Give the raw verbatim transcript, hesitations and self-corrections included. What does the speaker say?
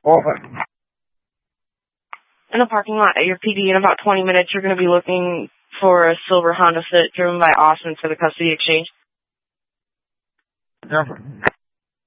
Over. In the parking lot at your P D in about twenty minutes, you're going to be looking for a silver Honda Fit driven by Austin for the custody exchange. Over.